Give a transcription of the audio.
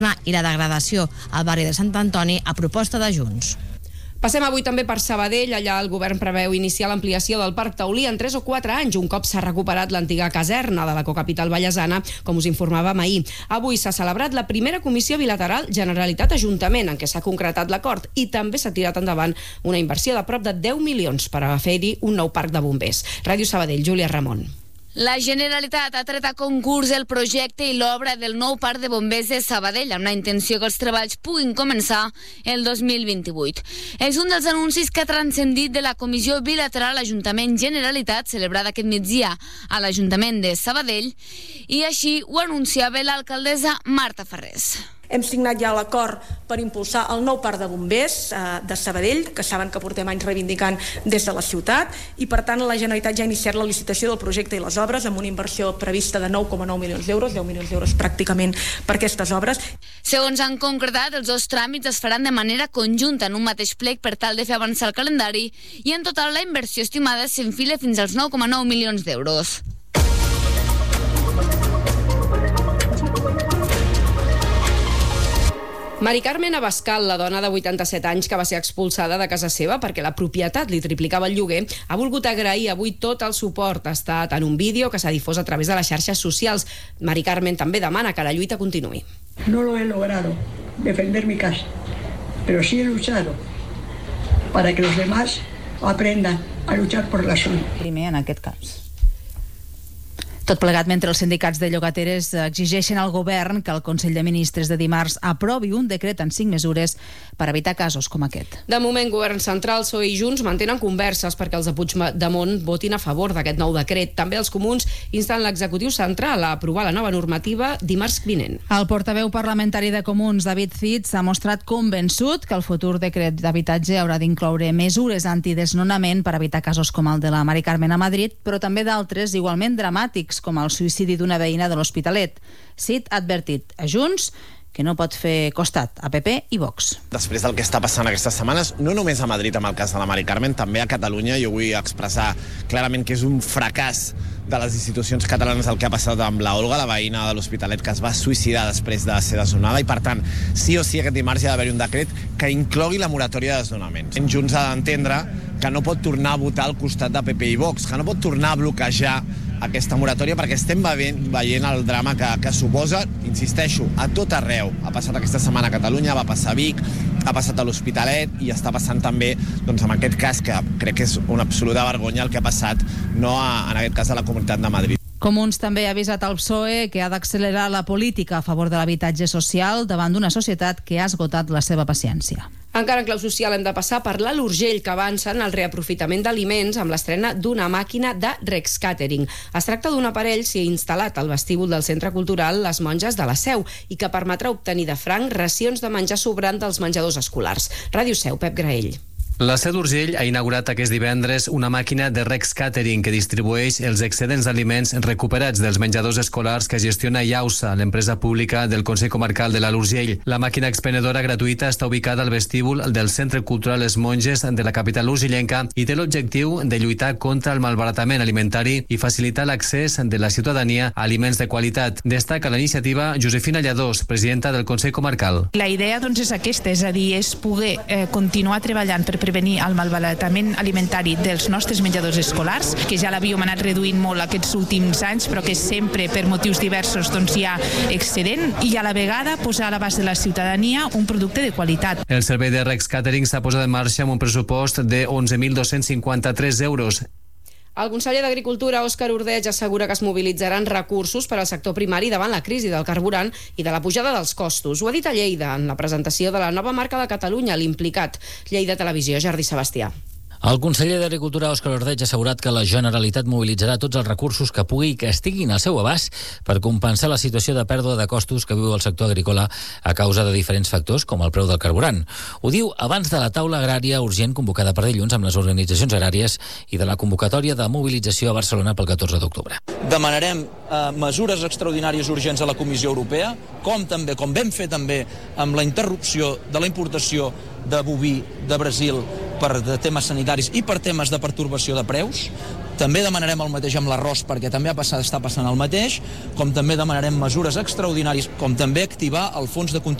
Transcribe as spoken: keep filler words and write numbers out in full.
i la degradació al barri de Sant Antoni a proposta de Junts. Passem avui també per Sabadell. Allà el govern preveu iniciar l'ampliació del Parc Taulí en tres o quatre anys, un cop s'ha recuperat l'antiga caserna de la cocapital vallesana, com us informàvem ahir. Avui s'ha celebrat la primera comissió bilateral Generalitat-Ajuntament, en què s'ha concretat l'acord, i també s'ha tirat endavant una inversió de prop de deu milions per a fer-hi un nou parc de bombers. Ràdio Sabadell, Júlia Ramon. La Generalitat ha tret a concurs el projecte i l'obra del nou parc de bombers de Sabadell, amb la intenció que els treballs puguin començar el dos mil vint-i-vuit. És un dels anuncis que ha transcendit de la Comissió Bilateral Ajuntament-Generalitat, celebrada aquest migdia a l'Ajuntament de Sabadell, i així ho anunciava l'alcaldessa Marta Ferrés. Hem signat ja l'acord per impulsar el nou parc de bombers eh, de Sabadell, que saben que portem anys reivindicant des de la ciutat, i per tant la Generalitat ja ha iniciat la licitació del projecte i les obres amb una inversió prevista de nou coma nou milions d'euros, deu milions d'euros pràcticament per aquestes obres. Segons han concretat, els dos tràmits es faran de manera conjunta en un mateix plec per tal de fer avançar el calendari, i en total la inversió estimada s'enfila fins als nou coma nou milions d'euros. Mari Carmen Abascal, la dona de vuitanta-set anys que va ser expulsada de casa seva perquè la propietat li triplicava el lloguer, ha volgut agrair avui tot el suport. Ha estat en un vídeo que s'ha difós a través de les xarxes socials. Mari Carmen també demana que la lluita continuï. No lo he logrado, defender mi casa, pero sí he luchado para que los demás aprendan a luchar por la suya. Primer, en aquest cas. Tot plegat mentre els sindicats de llogateres exigeixen al govern que el Consell de Ministres de dimarts aprovi un decret en cinc mesures per evitar casos com aquest. De moment, Govern Central, P S O E i Junts mantenen converses perquè els de Puigdemont votin a favor d'aquest nou decret. També els comuns insten l'executiu central a aprovar la nova normativa dimarts vinent. El portaveu parlamentari de Comuns, David Cid, s'ha mostrat convençut que el futur decret d'habitatge haurà d'incloure mesures antidesnonament per evitar casos com el de la Mari Carmen a Madrid, però també d'altres igualment dramàtics, com el suïcidi d'una veïna de l'Hospitalet. Cid ha advertit a Junts que no pot fer costat a P P i Vox. Després del que està passant aquestes setmanes, no només a Madrid amb el cas de la Mari Carmen, també a Catalunya, jo vull expressar clarament que és un fracàs de les institucions catalanes el que ha passat amb la Olga, la veïna de l'Hospitalet, que es va suïcidar després de ser desnonada, i per tant, sí o sí aquest dimarts hi ha d'haver un decret que inclogui la moratòria de desnonaments. Junts ha d'entendre que no pot tornar a votar al costat de P P i Vox, que no pot tornar a bloquejar aquesta moratòria perquè estem veient el drama que, que suposa, insisteixo, a tot arreu. Ha passat aquesta setmana a Catalunya, va passar a Vic, ha passat a l'Hospitalet i està passant també doncs, en aquest cas, que crec que és una absoluta vergonya el que ha passat, no a, en aquest cas a la Comunitat de Madrid. Comuns també ha avisat al P S O E que ha d'accelerar la política a favor de l'habitatge social davant d'una societat que ha esgotat la seva paciència. Encara en clau social hem de passar a parlar l'Urgell, que avança en el reaprofitament d'aliments amb l'estrena d'una màquina de Rex Catering. Es tracta d'un aparell s'hi ha instal·lat al vestíbul del Centre Cultural Les Monges de la Seu i que permetrà obtenir de franc racions de menjar sobrant dels menjadors escolars. Ràdio Seu, Pep Graell. La Seu d'Urgell ha inaugurat aquest divendres una màquina de Rex Catering que distribueix els excedents d'aliments recuperats dels menjadors escolars que gestiona IAUSA, l'empresa pública del Consell Comarcal de l'Alt Urgell. La màquina expendedora gratuïta està ubicada al vestíbul del Centre Cultural Les Monges de la capital urgellenca i té l'objectiu de lluitar contra el malbaratament alimentari i facilitar l'accés de la ciutadania a aliments de qualitat. Destaca la iniciativa Josefina Lladós, presidenta del Consell Comarcal. La idea doncs, és aquesta, és a dir, és poder eh, continuar treballant per prevenir el malbaratament alimentari dels nostres menjadors escolars, que ja l'havíem anat reduint molt aquests últims anys, però que sempre per motius diversos doncs, hi ha excedent, i a la vegada posar a l'abast de la ciutadania un producte de qualitat. El servei de Rex Catering s'ha posat en marxa amb un pressupost de onze mil dos-cents cinquanta-tres euros. El conseller d'Agricultura, Òscar Ordeig, assegura que es mobilitzaran recursos per al sector primari davant la crisi del carburant i de la pujada dels costos. Ho ha dit a Lleida en la presentació de la nova marca de Catalunya, l'Implicat. Lleida Televisió, Jordi Sebastià. El conseller d'Agricultura, Òscar Ordeig, ha assegurat que la Generalitat mobilitzarà tots els recursos que pugui i que estiguin al seu abast per compensar la situació de pèrdua de costos que viu el sector agrícola a causa de diferents factors, com el preu del carburant. Ho diu abans de la taula agrària urgent convocada per dilluns amb les organitzacions agràries i de la convocatòria de mobilització a Barcelona pel catorze d'octubre. Demanarem eh, mesures extraordinàries urgents a la Comissió Europea, com també, com vam fer també amb la interrupció de la importació de boví de Brasil per temes sanitaris i per temes de pertorbació de preus. També demanarem el mateix amb l'arròs, perquè també ha passat, està passant el mateix, com també demanarem mesures extraordinàries, com també activar el fons de contingut